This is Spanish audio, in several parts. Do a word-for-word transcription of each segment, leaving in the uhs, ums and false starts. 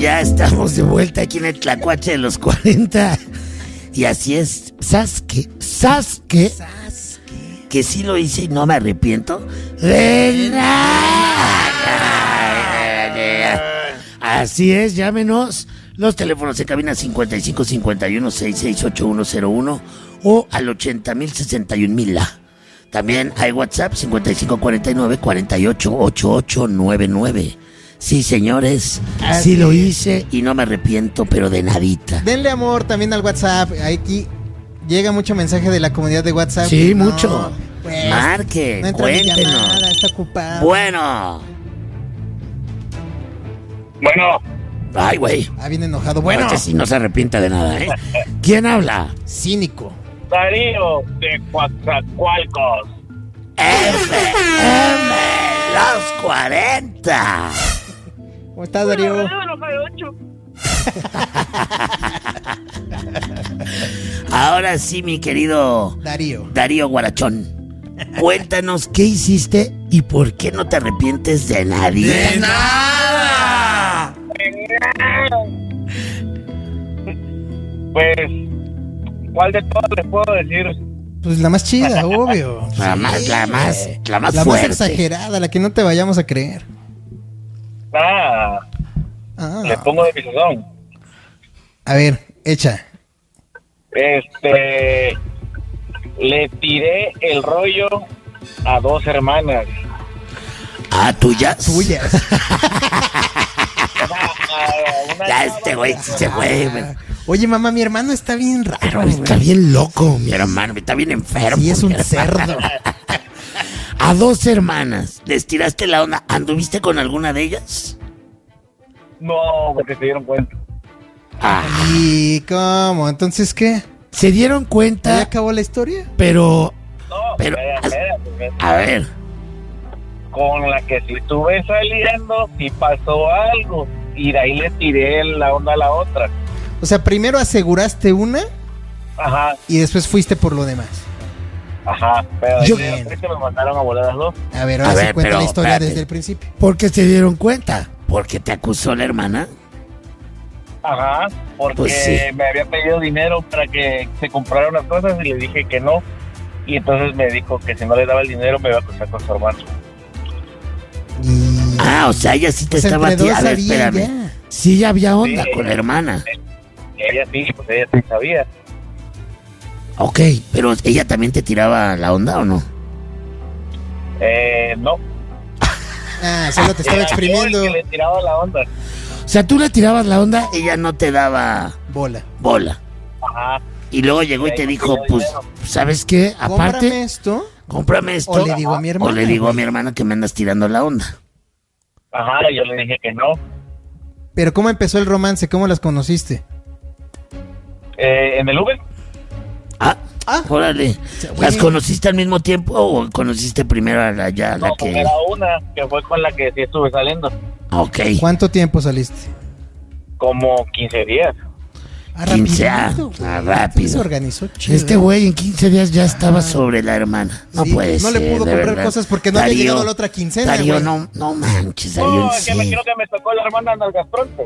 Ya estamos de vuelta aquí en el Tlacuache de los cuarenta. Y así es, Sasuke, Sasuke, Sasuke, que sí lo hice y no me arrepiento de nada. Así es, llámenos. Los teléfonos se cabina cincuenta y cinco cincuenta y uno sesenta y seis ochenta y uno cero uno o al ochenta mil sesenta y un mil. También hay WhatsApp cincuenta y cinco cuarenta y nueve cuarenta y ocho ochenta y ocho noventa y nueve. Sí, señores, Así sí lo hice y no me arrepiento, pero de nadita. Denle amor también al WhatsApp. Aquí llega mucho mensaje de la comunidad de WhatsApp. Sí, No, mucho. pues, Marque, no entra mi cuéntenos. llamada, está ocupado. Bueno. Bueno. Ay, güey. Ah, bien enojado. Bueno. Este sí no se arrepiente de nada, ¿eh? ¿Quién habla? Cínico. Darío de Coatzacoalcos. F M los cuarenta. ¿Cómo estás, Darío? Ahora sí, mi querido Darío. Darío Guarachón. Cuéntanos qué hiciste y por qué no te arrepientes de nadie. ¡De nada! Pues, ¿cuál de todas les puedo decir? Pues la más chida, obvio. La más, la más, la más La fuerte. más exagerada, la que no te vayamos a creer. Ah, Ah. le pongo de mi sazón. A ver, echa. Este, le tiré el rollo a dos hermanas. Ah, tuyas. Tuyas. Ya este güey sí se fue, güey. Oye, mamá, mi hermano está bien raro. Está güey. bien loco, mi hermano. Está bien enfermo. Sí, es un mi hermano. cerdo. A dos hermanas les tiraste la onda. ¿Anduviste con alguna de ellas? No, porque se dieron cuenta. Ah, ¿Y cómo? ¿Entonces qué? se dieron ¿Ya cuenta, acabó la historia? pero... No, Pero- espérate, espérate, espérate. A ver, Con la que si estuve saliendo, si pasó algo. Y de ahí le tiré la onda a la otra. O sea, primero aseguraste una Ajá, y después fuiste por lo demás. ajá. Pero Yo- yo que me mandaron a volar las dos. A ver, A ahora sí ver, cuenta pero la historia espérate. desde el principio. ¿por qué se dieron cuenta? ¿Porque te acusó la hermana? Ajá, porque Pues sí. me había pedido dinero para que se comprara unas cosas y le dije que no. Y entonces me dijo que si no le daba el dinero me iba a acusar con su hermano. Y... Ah, o sea, ella sí te pues estaba... entre ti- dos A ver, sabían espérame. ya. Sí, ya había onda Sí. con la hermana. Ella sí, pues ella sí sabía. Ok, pero ¿ella también te tiraba la onda o no? Eh, no. Ah, solo te estaba Era yo exprimiendo. el que le tiraba la onda. O sea, tú le tirabas la onda, ella no te daba Bola. bola. Ajá. Y luego llegó y te dijo, pues, ¿sabes qué? Cómprame Aparte, esto. cómprame esto. O le digo a mi hermana. O le digo a güey. mi hermana que me andas tirando la onda. Ajá, y yo le dije que no. Pero ¿cómo empezó el romance? ¿Cómo las conociste? Eh, ¿En el Uber? Ah, Ah. órale. sea, ¿Las güey. conociste al mismo tiempo o conociste primero a la, ya, a la No, que...? era una que fue con la que sí estuve saliendo. Ok. ¿Cuánto tiempo saliste? Como quince días. Ah, quince, ah, rapidito, güey. ah, rápido. Se organizó chido. Este güey en quince días ya estaba sobre la hermana. No Sí, puede no ser. le pudo de comprar verdad. cosas porque no había Darío, llegado la otra quincena, Darío, güey. no, no manches, Darío. No, en es que me serio. creo que me tocó la hermana Nalgas Pronto.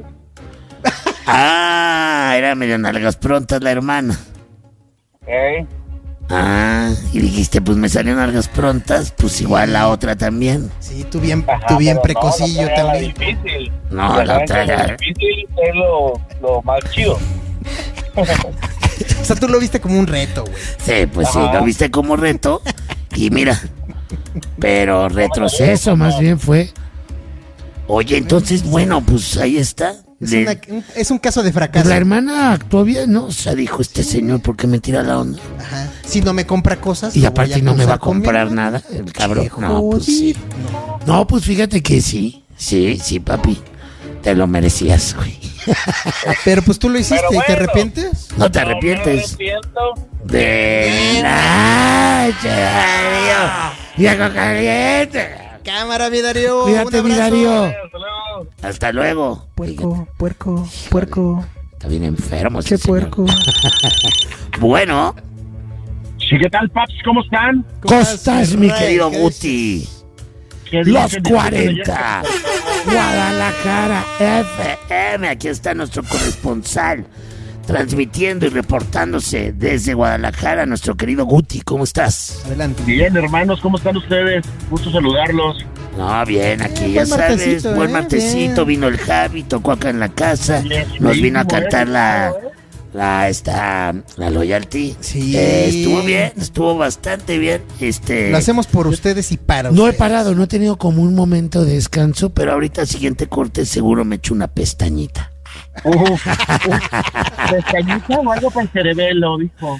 Ah, era medio nalgas prontas la hermana. ¿Eh? Ah, y dijiste, pues me salieron nalgas prontas, pues igual la otra también. Sí, tú bien, Ajá, tú bien pero precosillo no, la otra era también. la difícil. No, la otra Lo era- difícil es lo, lo más chido. O sea, tú lo viste como un reto, güey. Sí, pues sí, Ajá. lo viste como reto. Y mira, pero retroceso más bien fue. Oye, entonces, bueno, pues ahí está. Es, Le- una- un, es un caso de pues fracaso. la hermana actuó bien, ¿no? O sea, dijo este señor, ¿por qué me tira la onda? Ajá. Si no me compra cosas. Y lo aparte voy no me va a acusar con mi comprar hermano. nada, el cabrón. Qué No, pues sí. jodido. No, pues fíjate que sí. Sí, sí, papi. Te lo merecías, güey. Pero pues tú lo hiciste Pero y te bueno. arrepientes. No te No me arrepientes. arrepiento. De nada, Darío. Viejo caliente. Cámara, mi Darío. Cuídate, un mi abrazo. Darío. Hasta luego. Hasta luego. Puerco, puerco, puerco. Está bien enfermo. Che, ese señor. puerco. Bueno, Sí, ¿qué tal, paps? ¿Cómo están? ¿cómo estás, mi Ray? querido ¿Qué Guti? ¿Qué Los dicen? cuarenta, Guadalajara F M. Aquí está nuestro corresponsal, transmitiendo y reportándose desde Guadalajara, nuestro querido Guti. ¿Cómo estás? Adelante. Bien, hermanos, ¿cómo están ustedes? Gusto saludarlos. No, bien, aquí Eh, ya buen sabes, martesito, buen eh, martesito, bien. vino el Javi, tocó acá en la casa, Bien, nos vino a buenísimo, cantar eh, la, eh. la, esta, la Loyalty. Sí. Eh, estuvo bien, estuvo bastante bien, este... Lo hacemos por ustedes y para No he ustedes. parado, no he tenido como un momento de descanso, pero ahorita siguiente corte seguro me echo una pestañita. Uh, uh, ¿Pestañita o algo para el cerebelo, dijo?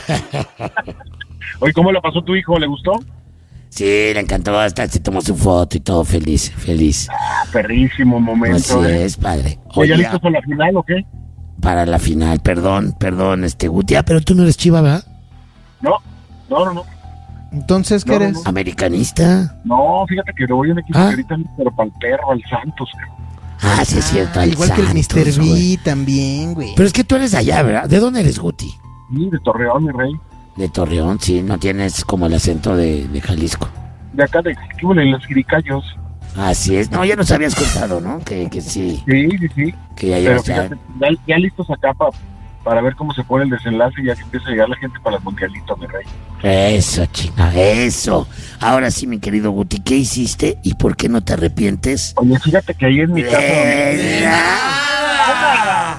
Oye, ¿cómo lo pasó tu hijo? ¿Le gustó? Sí, le encantó bastante, se tomó su foto y todo feliz, feliz. Ah, perrísimo Así momento. ¿eh? es, padre. Oye, ¿ya Oye, listos para la final o qué? para la final, perdón, perdón, este Guti, ah, pero tú no eres Chiva, ¿verdad? No, no, no, no. Entonces, ¿qué No, no, eres? no. Americanista. No, fíjate que le voy a un equipo Ah. que ahorita, pero para el perro, al Santos. cabrón. Ah, sí es cierto, Ah, al igual que el Santos, mister güey. B también, güey. Pero es que tú eres de allá, ¿verdad? ¿De dónde eres, Guti? Sí, de Torreón, mi rey. De Torreón, sí, no tienes como el acento de, de Jalisco. De acá, de ¿qué huele? Los Jiricayos. Así es, no, ya nos habías contado, ¿no? Que, que sí, Sí, sí, sí. que ya Pero llevas ya... fíjate, ya, ya listos acá pa- para ver cómo se pone el desenlace y ya que empieza a llegar la gente para el mundialito, mi rey. Eso, chinga, eso. Ahora sí, mi querido Guti, ¿qué hiciste y por qué no te arrepientes? Oye, fíjate que ahí en mi casa... De nada.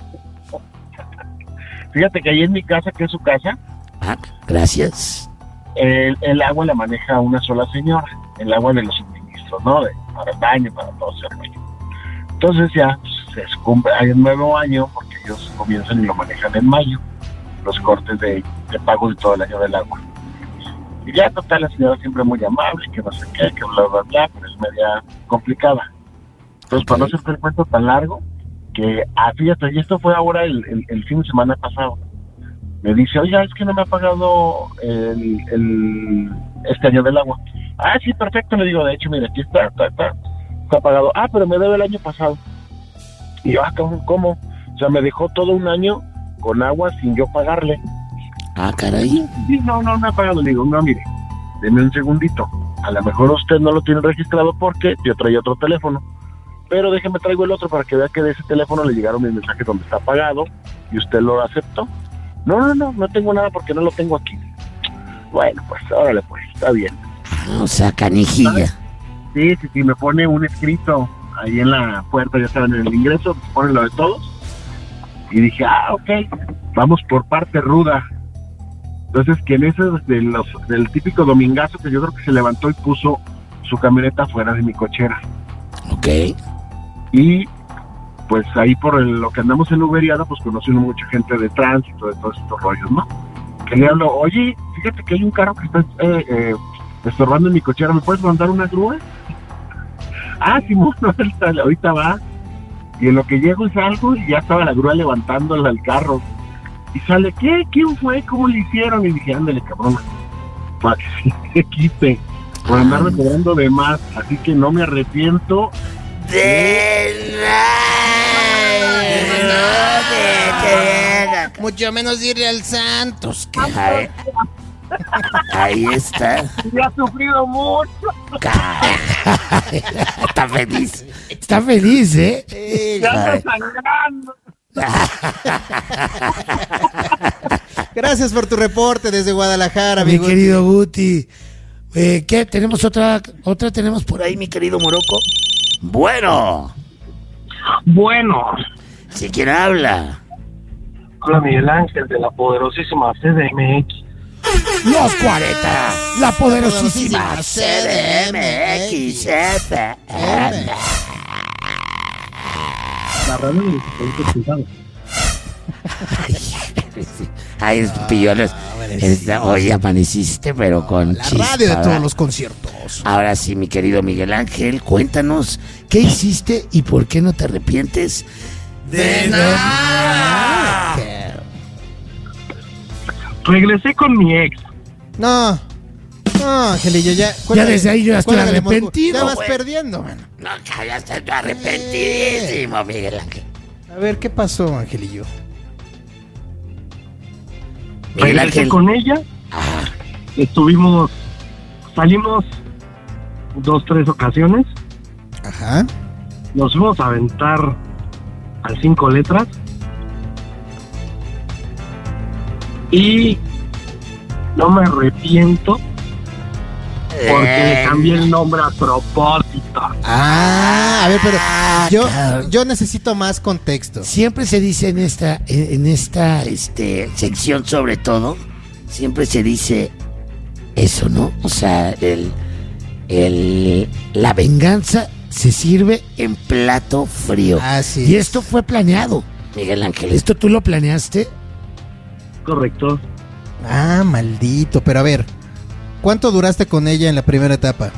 Fíjate que ahí en mi casa, que es su casa, Ah, gracias. el, el agua la maneja una sola señora. El agua de los suministros, ¿no? De, para el baño, para todo ese rollo. Entonces ya pues, se cumple, hay un nuevo año, porque ellos comienzan y lo manejan en mayo, los cortes de, de pago de todo el año del agua. Y ya total, la señora siempre muy amable, que no sé qué, que bla, bla, bla, pero es media complicada. Entonces, Ok. para no hacerte el cuento tan largo, que, ah, fíjate, y esto fue ahora el, el, el fin de semana pasado, me dice, oiga, es que no me ha pagado el, el, este año del agua. Ah, sí, perfecto, le digo, de hecho, mira, aquí está, está, está, está pagado. Ah, pero me debe el año pasado. Y yo, ah, ¿cómo? ¿cómo? O sea, me dejó todo un año con agua sin yo pagarle. Ah, caray. Sí, no, no me ha pagado. Le digo, no, mire, deme un segundito. A lo mejor usted no lo tiene registrado porque yo traía otro teléfono. Pero déjeme traigo el otro para que vea que de ese teléfono le llegaron mis mensajes donde está pagado y usted lo aceptó. No, no, no, no tengo nada porque no lo tengo aquí. Bueno, pues, órale, pues, está bien. Ah, o sea, canijilla. Sí, sí, sí, me pone un escrito ahí en la puerta, ya saben, en el ingreso, pone lo de todos. Y dije, ah, ok, vamos por parte ruda. Entonces, que en ese de los, del típico domingazo que yo creo que se levantó y puso su camioneta fuera de mi cochera. Ok. Y pues ahí por el- lo que andamos en Uberiada, pues conocemos mucha gente de tránsito, de todos estos rollos, ¿no? Que le hablo, oye, fíjate que hay un carro que está eh, eh, estorbando en mi cochera, ¿me puedes mandar una grúa? Ah, Simón, ahorita, ahorita va. Y en lo que llego y salgo, y ya estaba la grúa levantándola al carro. Y sale, ¿qué? ¿Quién fue? ¿Cómo le hicieron? Y dije, ándale, cabrón, para que se quite, por andarme cobrando de más. Así que no me arrepiento. De nada. Mucho menos irle al Santos. que- Ahí, ahí está. Ya ha sufrido mucho. Está feliz. Está feliz, ¿eh? Ya Ay. anda sangrando. Gracias por tu reporte desde Guadalajara, Mi amigo. querido Guti. Eh, ¿Qué? ¿Tenemos otra? ¿Otra tenemos por ahí, mi querido Morocco? Bueno, Bueno, si quién habla. hola Miguel Ángel de la poderosísima C D M X. Los cuarenta, la poderosísima C D M X F M. La radio de los productos cruzados. Ay, es pillones. Esta- Hoy amaneciste, pero con La chispa, radio de ¿verdad? todos los conciertos. Ahora sí, mi querido Miguel Ángel, cuéntanos qué hiciste y por qué no te arrepientes de nada. Regresé con mi ex. No, no, Angelillo, ya. Ya desde ahí yo ya estoy cuélgale, Mosco. arrepentido, Ya vas güey. perdiendo, mano. No, ya estoy arrepentidísimo, Miguel Ángel. A ver, ¿qué pasó, Angelillo? Miguel Regresé Ángel. con ella. Ah, Estuvimos, salimos dos, tres ocasiones. Ajá. Nos fuimos a aventar al cinco letras. Y no me arrepiento porque le cambié el nombre a propósito. Ah, a ver, pero yo, claro. yo necesito más contexto. Siempre se dice en esta, en en esta este, sección, sobre todo, siempre se dice eso, ¿no? O sea, el, el, la venganza se sirve en plato frío. Así Y es. esto fue planeado, Miguel Ángel. ¿Esto tú lo planeaste? Correcto. Ah, maldito. Pero a ver, ¿cuánto duraste con ella en la primera etapa?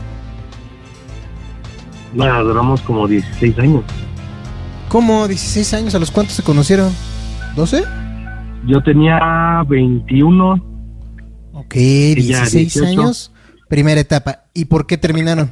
Nada, duramos como dieciséis años. ¿Cómo? ¿dieciséis años? ¿A los cuántos se conocieron? ¿doce? Yo tenía veintiuno. Ok, dieciséis dieciocho. años, primera etapa. ¿Y por qué terminaron?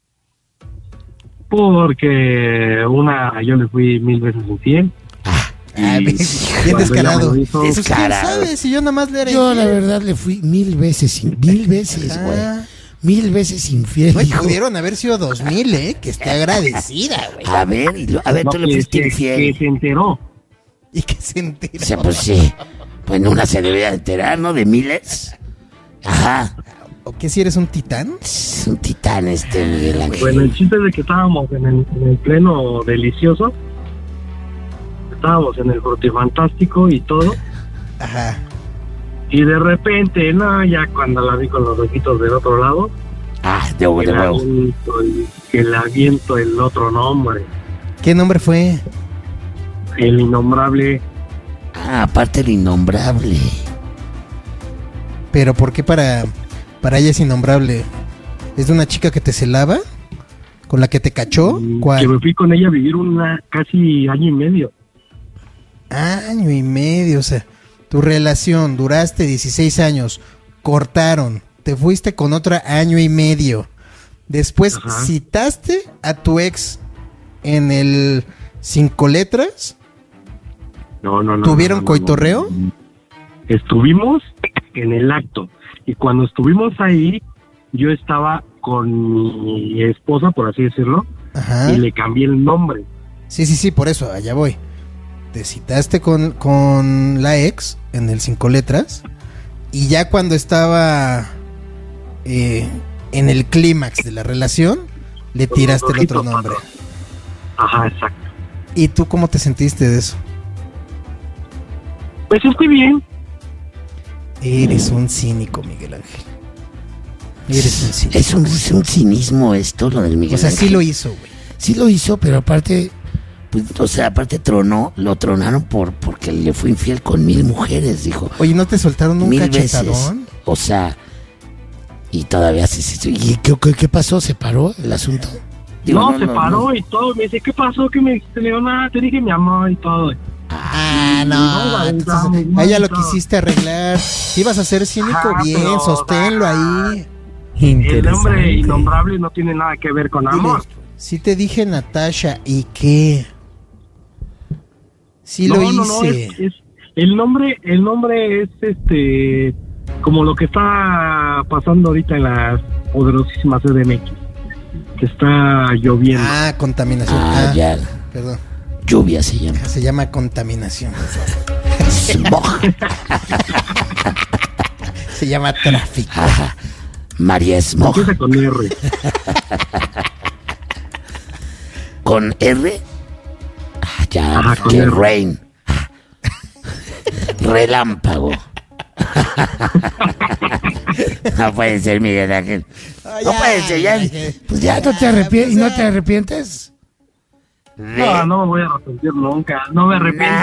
Porque una, yo le fui mil veces infiel. Ah, Y bien, bien cuando ella descarado. me lo hizo, Pues, ¿quién Descarado. sabe? Si yo nada más le era Yo la infiel. verdad le fui mil veces, in- mil veces, güey. Ah. Mil veces infiel, Güey, hijo. pudieron haber sido dos mil, ¿eh? Que esté agradecida, güey. A ver, y lo- a ver, no, tú le que, fuiste que- infiel. que se enteró. Y que se entera. O sea, pues sí. Pues una se debería enterar, ¿no? De miles. Ajá. ¿O qué si eres un titán? Es un titán este Miguel Ángel. Bueno, el chiste es de que estábamos en el, en el pleno delicioso. Estábamos en el frutifantástico y todo. Ajá. Y de repente, no, ya cuando la vi con los ojitos del otro lado, Ah, de huevo, que de le huevo. aviento el, que le aviento el otro nombre, ¿Qué nombre fue? el innombrable. Ah, aparte el innombrable. Pero ¿por qué para, para ella es innombrable? ¿Es de una chica que te celaba? ¿Con la que te cachó? Que ¿Cuál? me fui con ella a vivir una casi año y medio. Año y medio, o sea, tu relación, duraste dieciséis años, cortaron, te fuiste con otra año y medio. Después Ajá. citaste a tu ex en el cinco letras. No, no, no. ¿Tuvieron no, no, coitorreo? no. Estuvimos en el acto. Y cuando estuvimos ahí, yo estaba con mi esposa, por así decirlo, Ajá. y le cambié el nombre. Sí, sí, sí, por eso, allá voy. Te citaste con, con la ex en el cinco letras y ya cuando estaba eh, en el clímax de la relación, le Con tiraste los el otro ojitos, nombre. patrón. Ajá, exacto. ¿Y tú cómo te sentiste de eso? Pues estoy bien. Eres un cínico, Miguel Ángel. Eres un cínico. Es un, es un cinismo esto, lo del Miguel O sea, sí Ángel. lo hizo, güey. Sí lo hizo, pero aparte, pues, o sea, aparte tronó, lo tronaron por porque le fue infiel con mil mujeres, dijo. Oye, ¿no te soltaron un mil cachetadón? veces. O sea, y todavía se... se- ¿Y qué, qué, qué pasó? ¿Se paró el asunto? Digo, no, se paró y todo. Me dice, ¿qué pasó? ¿Qué me dijiste? Le digo, nada, te dije mi amor y todo. Ah, No, no. güey, Entonces, no, a ella lo no. quisiste arreglar. Si ibas a ser cínico, Ajá, bien, pero- sosténlo ahí. El nombre innombrable no tiene nada que ver con Dile, amor. si te dije Natasha, ¿y qué? Sí no, lo no, no, hice. es, es- el nombre, el nombre es este como lo que está pasando ahorita en la poderosísima C D M X, que está lloviendo. Ah, contaminación. Ah, Ah, ya. perdón. Lluvia se llama. Se llama contaminación. Smog. Se llama tráfico. Ajá. María Smog. Empieza con R. ¿Con R? Ah, ya, Ajá, con que R. rain. Ah. Relámpago. No puede ser, Miguel Ángel. No puede ser, ya. Pues ya no te arrepientes. ¿Y no te arrepientes? De- No, no me voy a arrepentir nunca. No me arrepiento.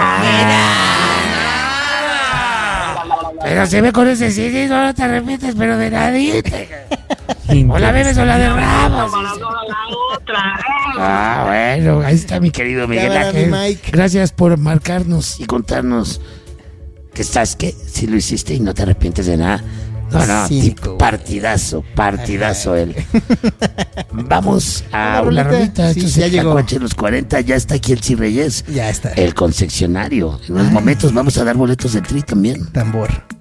Pero se ve con ese sí, sí, no te arrepientes, pero de nadie. O la bebes o la derramas. Para toda la otra. Ah, bueno, ahí está mi querido Miguel Cámara, mi Ángel. Mike. Gracias por marcarnos y contarnos que estás que si lo hiciste y no te arrepientes de nada. No, no, Cínico, tipo, güey. partidazo, partidazo él. Vamos a Una una rolita. rolita. Sí, Esto es ya el llegó. Tlacuache de los cuarenta, ya está aquí el Chi Reyes, Ya está. el concesionario. En unos momentos vamos a dar boletos de Tri también. Tambor.